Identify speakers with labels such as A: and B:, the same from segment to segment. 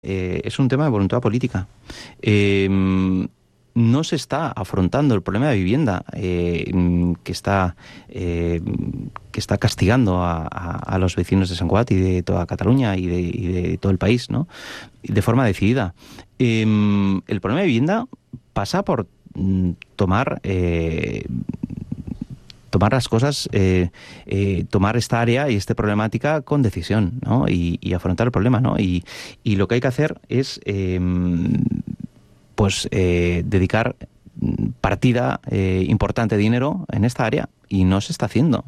A: es un tema de voluntad política. No se está afrontando el problema de vivienda que está castigando a los vecinos de Sant Cugat y de toda Cataluña y de todo el país, ¿no? De forma decidida. El problema de vivienda pasa por tomar las cosas, tomar esta área y esta problemática con decisión, ¿no? Y afrontar el problema, ¿no? Y lo que hay que hacer es dedicar partida importante de dinero en esta área, y no se está haciendo.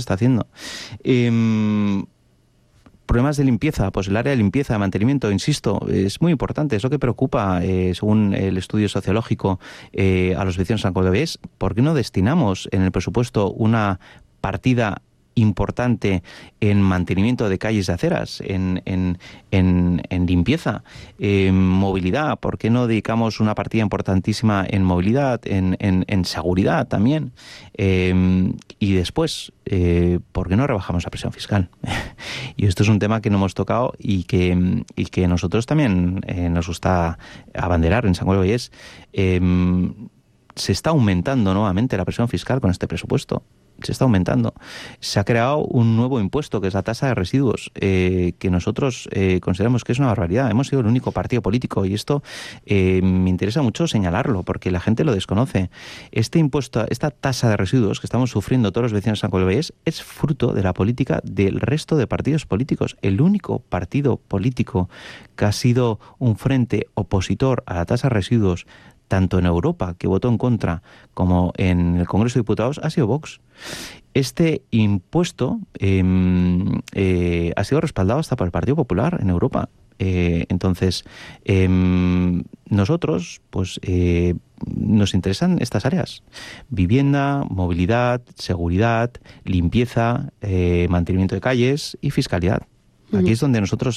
A: Problemas de limpieza, pues el área de limpieza, de mantenimiento, insisto, es muy importante, es lo que preocupa, según el estudio sociológico, a los vecinos sancogaves. ¿Por qué no destinamos en el presupuesto una partida importante en mantenimiento de calles y aceras, en limpieza, movilidad? ¿Por qué no dedicamos una partida importantísima en movilidad, en seguridad también? Y después, ¿por qué no rebajamos la presión fiscal? Y esto es un tema que no hemos tocado y que nosotros también nos gusta abanderar en Sant Cugat del Vallès. Se está aumentando nuevamente la presión fiscal con este presupuesto. Se está aumentando. Se ha creado un nuevo impuesto, que es la tasa de residuos, que nosotros consideramos que es una barbaridad. Hemos sido el único partido político, y esto me interesa mucho señalarlo, porque la gente lo desconoce. Este impuesto, esta tasa de residuos que estamos sufriendo todos los vecinos de Sant Cugat del Vallès, es fruto de la política del resto de partidos políticos. El único partido político que ha sido un frente opositor a la tasa de residuos, tanto en Europa, que votó en contra, como en el Congreso de Diputados, ha sido Vox. Este impuesto ha sido respaldado hasta por el Partido Popular en Europa. Entonces, nosotros, nos interesan estas áreas: vivienda, movilidad, seguridad, limpieza, mantenimiento de calles y fiscalidad. Aquí es donde nosotros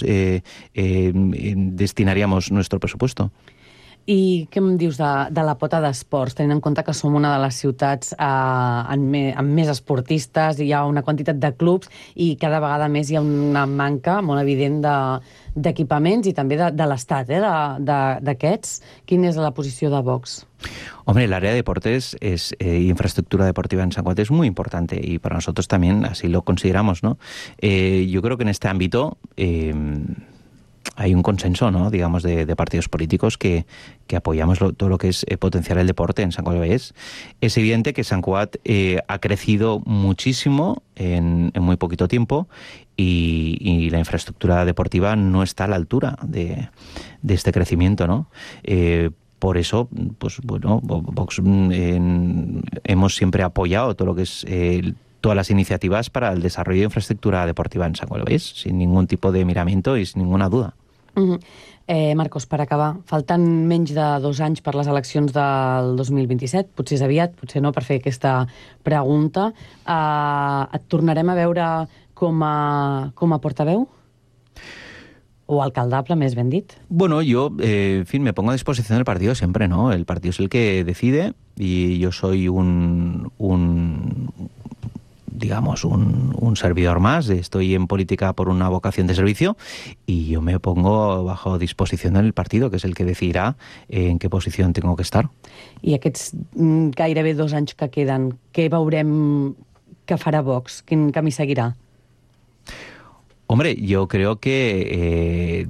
A: destinaríamos nuestro presupuesto.
B: I què em dius de la pota d'esports, tenint en compte que som una de les ciutats amb més esportistes, hi ha una quantitat de clubs i cada vegada més hi ha una manca molt evident d'equipaments i també de l'estat d'aquests? Quina és la posició de Vox?
A: Hombre, el área de deportes infraestructura deportiva en Sant Cugat es muy importante, y para nosotros también así lo consideramos, ¿no? Yo creo que en este ámbito hay un consenso, ¿no?, digamos, de partidos políticos que apoyamos todo lo que es potenciar el deporte en Sant Cugat del Vallès. Es evidente que Sant Cugat ha crecido muchísimo en muy poquito tiempo, y la infraestructura deportiva no está a la altura de este crecimiento, ¿no? Por eso, Vox hemos siempre apoyado todo lo que es todas las iniciativas para el desarrollo de infraestructura deportiva en Sant Cugat del Vallès, sin ningún tipo de miramiento y sin ninguna duda.
B: Marcos, per acabar, falten menys de 2 anys per les eleccions del 2027, potser és aviat, potser no, per fer aquesta pregunta. Et tornarem a veure com a portaveu? O alcaldable, més ben dit.
A: Bueno, yo, en fin, me pongo a disposición del partido siempre, ¿no? El partido es el que decide, y yo soy un servidor más. Estoy en política por una vocación de servicio, y yo me pongo bajo disposición del partido, que es el que decidirá en qué posición tengo que estar.
B: I aquests gairebé 2 anys que queden, què veurem que farà Vox? Quin camí seguirà?
A: Hombre, yo creo que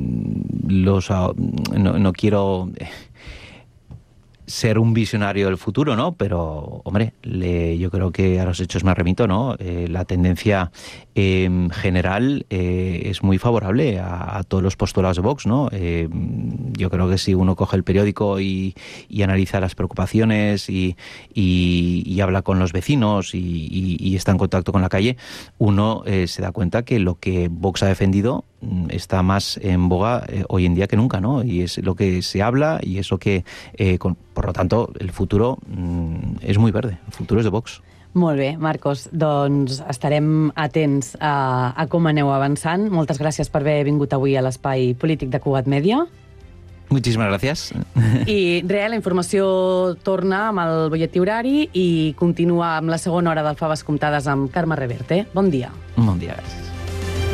A: no quiero ser un visionario del futuro, ¿no? Pero, hombre, yo creo que a los hechos me remito, ¿no? La tendencia general es muy favorable a todos los postulados de Vox, ¿no? Yo creo que si uno coge el periódico y analiza las preocupaciones y habla con los vecinos y está en contacto con la calle, uno se da cuenta que lo que Vox ha defendido está más en boga hoy en día que nunca, ¿no? Y es lo que se habla, y es lo que, por lo tanto, el futuro es muy verde, el futuro es de Vox.
B: Molt bé, Marcos, doncs estarem atents a com aneu avançant. Moltes gràcies per haver vingut avui a l'Espai Polític de Cugat Mèdia.
A: Muchísimas gracias.
B: I res, la informació torna amb el butlletí horari i continua amb la segona hora del Faves Comptades amb Carme Reverte. Bon dia.
A: Bon dia, gràcies.